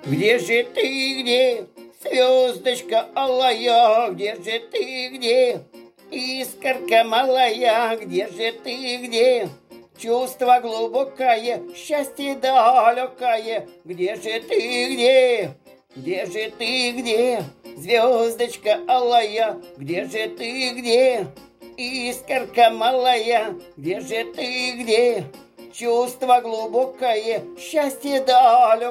Где же ты, где, звездочка алая, где же ты, где, искорка малая, где же ты, где, чувство глубокое, счастье далекое, где же ты, где, где же ты, где, звездочка алая, где же ты, где, искорка малая, где же ты, где, чувство глубокое, счастье далекое.